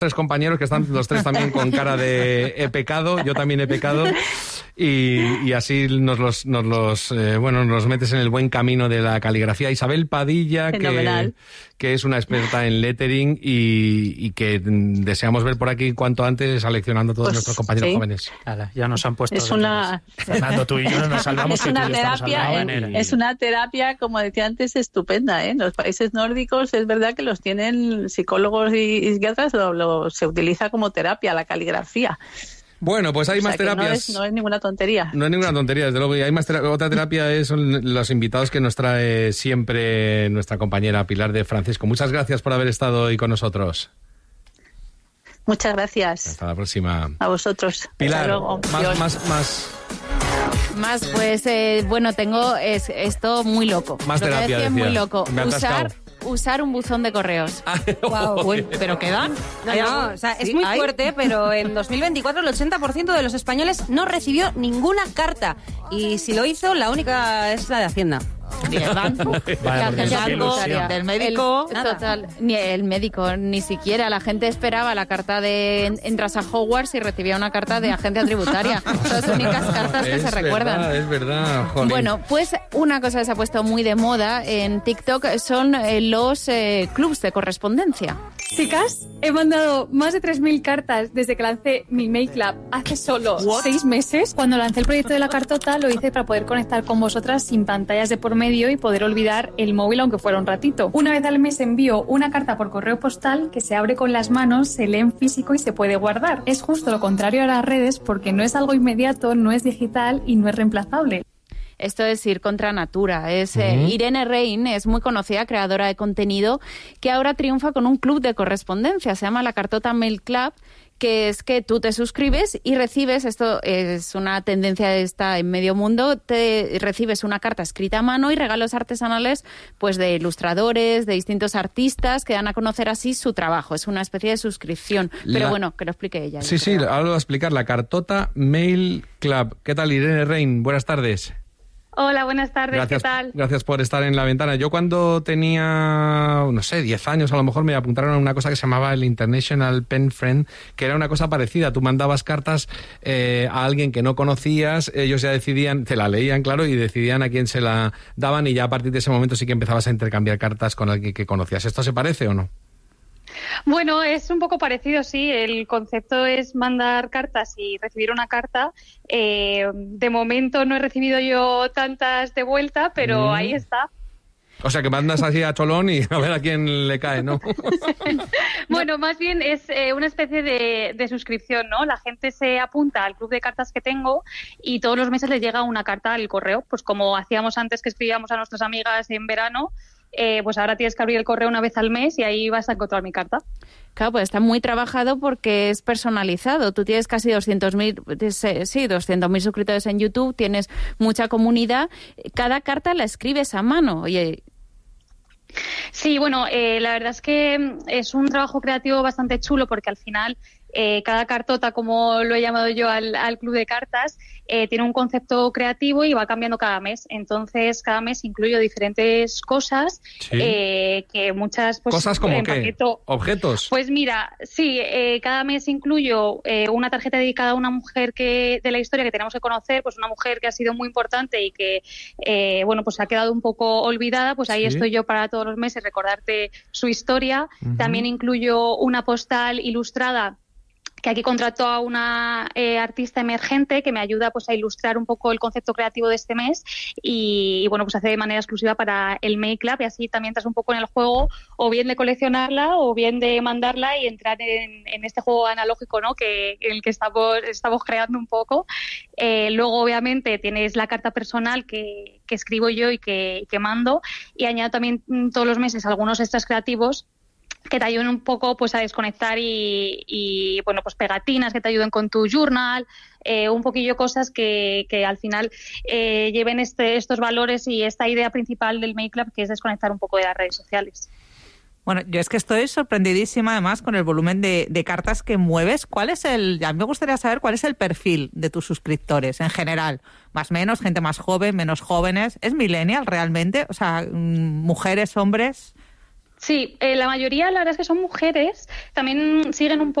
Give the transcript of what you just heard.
3 compañeros que están los 3 también con cara de he pecado, yo también he pecado, y así nos los metes en el buen camino de la caligrafía. Isabel Padilla, que es una experta en lettering y que deseamos ver por aquí cuanto antes seleccionando a todos nuestros compañeros jóvenes. Ya nos han puesto... Fernando, tú y yo no nos salvamos. Es una terapia, como decía antes, estupenda, ¿eh? En los países nórdicos es verdad que los tienen psicólogos y psiquiatras, se utiliza como terapia la caligrafía. Bueno, pues hay más terapias. No es ninguna tontería. No es ninguna tontería, desde luego. Y hay más otra terapia son los invitados que nos trae siempre nuestra compañera Pilar de Francisco. Muchas gracias por haber estado hoy con nosotros. Muchas gracias. Hasta la próxima. A vosotros. Pilar, hasta luego. Más, pues, tengo esto muy loco. Más terapia, decía. Muy loco. Usar un buzón de correos. Wow. ¿Pero qué dan? No, o sea, es muy fuerte, pero en 2024 el 80% de los españoles no recibió ninguna carta. Y si lo hizo, la única es la de Hacienda. Ni el banco, del médico, total, ni el médico, ni siquiera. La gente esperaba la carta de entras a Hogwarts y recibía una carta de agencia tributaria. Son las únicas cartas que se recuerdan. Es verdad, jolín. Bueno, pues una cosa que se ha puesto muy de moda en TikTok son los clubs de correspondencia. Chicas, he mandado más de 3.000 cartas desde que lancé mi Mail Club hace solo 6 meses. Cuando lancé el proyecto de la cartota lo hice para poder conectar con vosotras sin pantallas de por medio y poder olvidar el móvil aunque fuera un ratito. Una vez al mes envío una carta por correo postal que se abre con las manos, se lee en físico y se puede guardar. Es justo lo contrario a las redes porque no es algo inmediato, no es digital y no es reemplazable. Esto es ir contra natura. Irene Rein es muy conocida, creadora de contenido, que ahora triunfa con un club de correspondencia. Se llama la Cartota Mail Club, que es que tú te suscribes y recibes, esto es una tendencia esta en medio mundo, recibes una carta escrita a mano y regalos artesanales pues de ilustradores, de distintos artistas que dan a conocer así su trabajo. Es una especie de suscripción. Pero bueno, que lo explique ella. Sí, ahora lo voy a explicar. La Cartota Mail Club. ¿Qué tal, Irene Rein? Buenas tardes. Hola, buenas tardes, gracias, ¿qué tal? Gracias por estar en la ventana. Yo cuando tenía, 10 años a lo mejor me apuntaron a una cosa que se llamaba el International Pen Friend, que era una cosa parecida. Tú mandabas cartas a alguien que no conocías, ellos ya decidían, te la leían, claro, y decidían a quién se la daban y ya a partir de ese momento sí que empezabas a intercambiar cartas con alguien que conocías. ¿Esto se parece o no? Bueno, es un poco parecido, sí. El concepto es mandar cartas y recibir una carta. De momento no he recibido yo tantas de vuelta, pero ahí está. O sea, que mandas así a cholón y a ver a quién le cae, ¿no? Bueno, más bien es una especie de suscripción, ¿no? La gente se apunta al club de cartas que tengo y todos los meses les llega una carta al correo. Pues como hacíamos antes que escribíamos a nuestras amigas en verano, pues ahora tienes que abrir el correo una vez al mes y ahí vas a encontrar mi carta. Claro, pues está muy trabajado porque es personalizado. Tú tienes casi 200.000 suscriptores en YouTube, tienes mucha comunidad. Cada carta la escribes a mano. Oye. Sí, bueno, la verdad es que es un trabajo creativo bastante chulo porque al final cada cartota, como lo he llamado yo al club de cartas, tiene un concepto creativo y va cambiando cada mes. Entonces, cada mes incluyo diferentes cosas, que muchas... Pues, ¿cosas como qué? ¿Objetos? Pues mira, sí, cada mes incluyo una tarjeta dedicada a una mujer de la historia que tenemos que conocer, pues una mujer que ha sido muy importante y que, pues ha quedado un poco olvidada, pues ahí estoy yo para todos los meses recordarte su historia. También incluyo una postal ilustrada que aquí contrato a una artista emergente que me ayuda pues a ilustrar un poco el concepto creativo de este mes y bueno, pues hace de manera exclusiva para el Mail Club y así también entras un poco en el juego o bien de coleccionarla o bien de mandarla y entrar en este juego analógico, ¿no? En el que estamos creando un poco. Luego obviamente tienes la carta personal que escribo yo y que mando y añado también todos los meses algunos extras creativos que te ayuden un poco pues a desconectar y bueno, pues pegatinas que te ayuden con tu journal, un poquillo cosas que al final lleven estos valores y esta idea principal del Mail Club, que es desconectar un poco de las redes sociales. Bueno, yo es que estoy sorprendidísima además con el volumen de cartas que mueves. A mí me gustaría saber cuál es el perfil de tus suscriptores en general. Más menos, gente más joven, menos jóvenes. ¿Es millennial realmente? O sea, mujeres, hombres... Sí, la mayoría la verdad es que son mujeres, también siguen un poco